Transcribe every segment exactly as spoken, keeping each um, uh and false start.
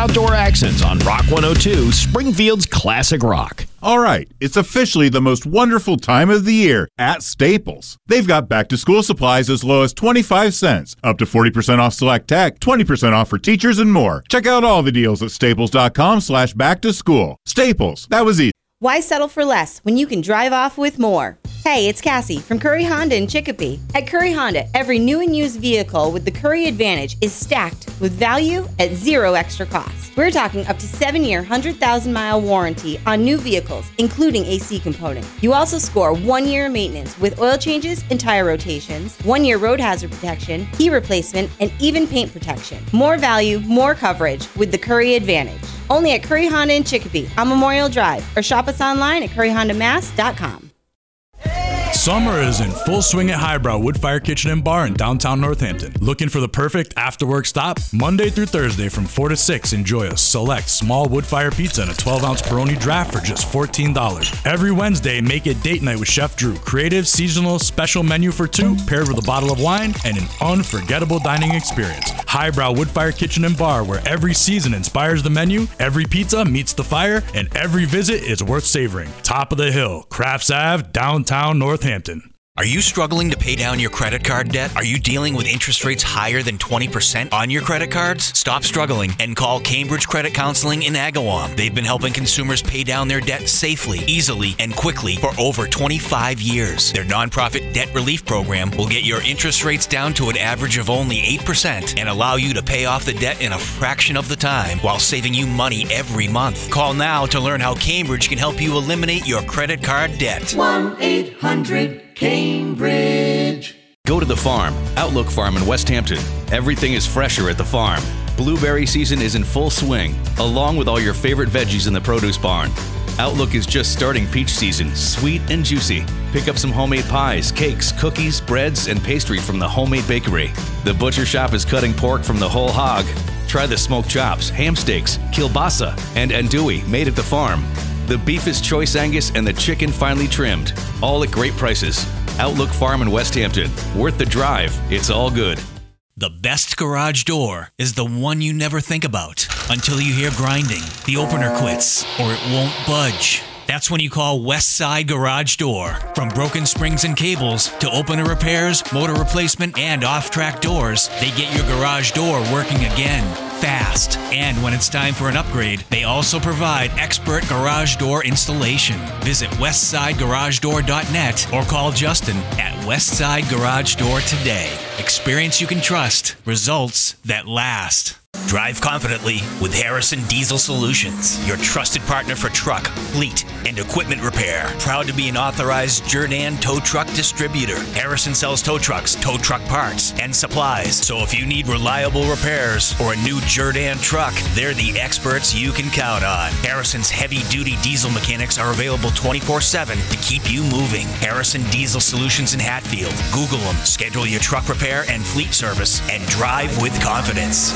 outdoor accents on Rock one oh two, Springfield's classic rock. All right, it's officially the most wonderful time of the year at Staples. They've got back-to-school supplies as low as twenty-five cents, up to forty percent off select tech, twenty percent off for teachers, and more. Check out all the deals at staples.com slash back-to-school. Staples, that was easy. Why settle for less when you can drive off with more? Hey, it's Cassie from Curry Honda in Chicopee. At Curry Honda, every new and used vehicle with the Curry Advantage is stacked with value at zero extra cost. We're talking up to seven-year, one hundred thousand mile warranty on new vehicles, including A C components. You also score one-year maintenance with oil changes and tire rotations, one-year road hazard protection, key replacement, and even paint protection. More value, more coverage with the Curry Advantage. Only at Curry Honda in Chicopee on Memorial Drive, or shop us online at curry honda mass dot com. Summer is in full swing at Highbrow Woodfire Kitchen and Bar in downtown Northampton. Looking for the perfect after-work stop? Monday through Thursday from four to six, enjoy a select small woodfire pizza and a twelve ounce Peroni draft for just fourteen dollars. Every Wednesday, make it date night with Chef Drew. Creative, seasonal, special menu for two, paired with a bottle of wine and an unforgettable dining experience. Highbrow Woodfire Kitchen and Bar, where every season inspires the menu, every pizza meets the fire, and every visit is worth savoring. Top of the hill, Crafts Avenue, downtown Northampton. Are you struggling to pay down your credit card debt? Are you dealing with interest rates higher than twenty percent on your credit cards? Stop struggling and call Cambridge Credit Counseling in Agawam. They've been helping consumers pay down their debt safely, easily, and quickly for over twenty-five years. Their nonprofit debt relief program will get your interest rates down to an average of only eight percent and allow you to pay off the debt in a fraction of the time while saving you money every month. Call now to learn how Cambridge can help you eliminate your credit card debt. one eight hundred Cambridge. Go to the farm, Outlook Farm in West Hampton. Everything is fresher at the farm. Blueberry season is in full swing, along with all your favorite veggies in the produce barn. Outlook is just starting peach season, sweet and juicy. Pick up some homemade pies, cakes, cookies, breads, and pastry from the Homemade Bakery. The butcher shop is cutting pork from the whole hog. Try the smoked chops, ham steaks, kielbasa, and andouille made at the farm. The beef is choice Angus and the chicken finely trimmed. All at great prices. Outlook Farm in West Hampton. Worth the drive. It's all good. The best garage door is the one you never think about until you hear grinding, the opener quits, or it won't budge. That's when you call Westside Garage Door. From broken springs and cables to opener repairs, motor replacement, and off-track doors, they get your garage door working again, fast. And when it's time for an upgrade, they also provide expert garage door installation. Visit westside garage door dot net or call Justin at Westside Garage Door today. Experience you can trust. Results that last. Drive confidently with Harrison Diesel Solutions, your trusted partner for truck, fleet, and equipment repair. Proud to be an authorized Jerdan tow truck distributor. Harrison sells tow trucks, tow truck parts, and supplies. So if you need reliable repairs or a new Jerdan truck, they're the experts you can count on. Harrison's heavy-duty diesel mechanics are available twenty-four seven to keep you moving. Harrison Diesel Solutions in Hatfield. Google them, schedule your truck repair and fleet service, and drive with confidence.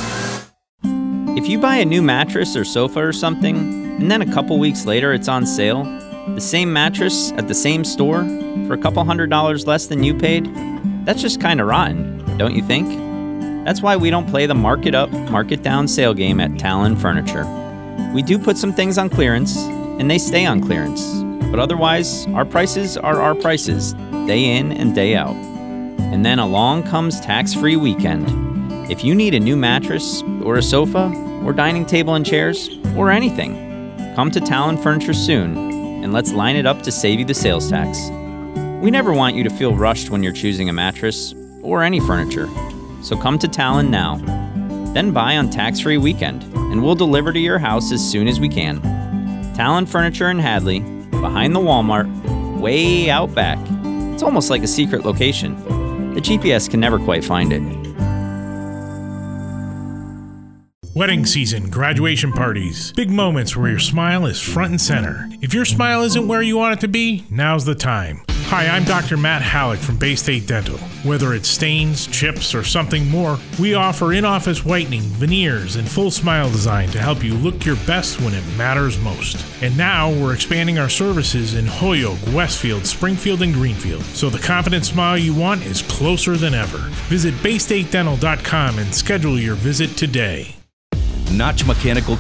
If you buy a new mattress or sofa or something, and then a couple weeks later it's on sale, the same mattress at the same store for a couple hundred dollars less than you paid, that's just kind of rotten, don't you think? That's why we don't play the market up, market down sale game at Talon Furniture. We do put some things on clearance, and they stay on clearance, but otherwise, our prices are our prices, day in and day out. And then along comes tax-free weekend. If you need a new mattress, or a sofa, or dining table and chairs, or anything, come to Talon Furniture soon, and let's line it up to save you the sales tax. We never want you to feel rushed when you're choosing a mattress, or any furniture, so come to Talon now. Then buy on tax-free weekend, and we'll deliver to your house as soon as we can. Talon Furniture in Hadley, behind the Walmart, way out back. It's almost like a secret location. The G P S can never quite find it. Wedding season, graduation parties, big moments where your smile is front and center. If your smile isn't where you want it to be, now's the time. Hi, I'm Doctor Matt Halleck from Bay State Dental. Whether it's stains, chips, or something more, we offer in-office whitening, veneers, and full smile design to help you look your best when it matters most. And now we're expanding our services in Holyoke, Westfield, Springfield, and Greenfield, so the confident smile you want is closer than ever. Visit bay state dental dot com and schedule your visit today. Notch Mechanical